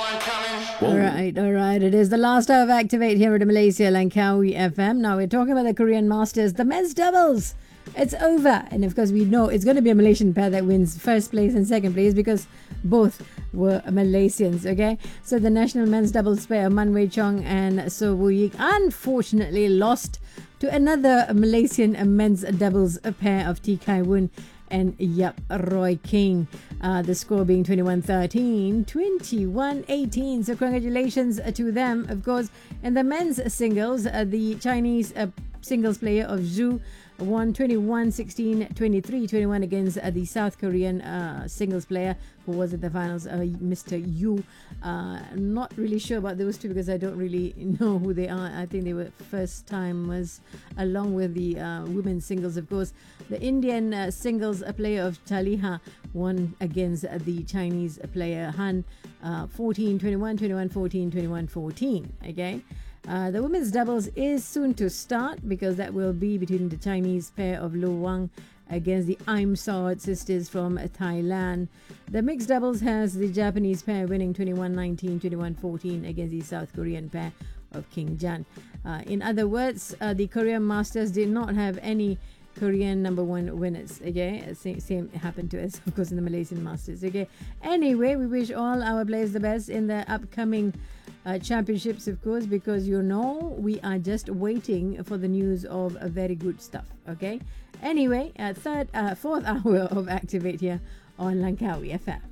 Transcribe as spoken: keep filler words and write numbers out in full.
All right, all right. It is the last hour of Activate here at Malaysia Langkawi F M. Now we're talking about the Korean Masters, the men's doubles. It's over. And of course, we know it's going to be a Malaysian pair that wins first place and second place because both were Malaysians, okay? So the national men's doubles pair, Man Wei Chong and So Woo Yik, unfortunately lost to another Malaysian men's doubles pair of T Kai Woon and Yap Roy King. Uh, the score being twenty-one thirteen, twenty-one eighteen. So congratulations to them, of course. In the men's singles, uh, the Chinese uh, singles player of Zhu won twenty-one sixteen, twenty-three twenty-one against uh, the South Korean uh, singles player who was at the finals, uh, Mister Yu. Uh, not really sure about those two because I don't really know who they are. I think they were first timers along with the uh, women's singles, of course. The Indian uh, singles uh, player of Chaliha won against uh, the Chinese player Han, uh, fourteen twenty-one, twenty-one fourteen, twenty-one fourteen. Okay. Uh, the women's doubles is soon to start because that will be between the Chinese pair of Lo Wang against the Aim Sawat sisters from Thailand. The mixed doubles has the Japanese pair winning twenty-one nineteen, twenty-one fourteen against the South Korean pair of King Jan. Uh, in other words, uh, the Korean Masters did not have any Korean number one winners. Okay, same, same happened to us, of course, in the Malaysian Masters. Okay, anyway, we wish all our players the best in the upcoming uh, championships, of course, because you know we are just waiting for the news of a very good stuff. Okay, anyway, uh, third, uh, fourth hour of Activate here on Langkawi F M.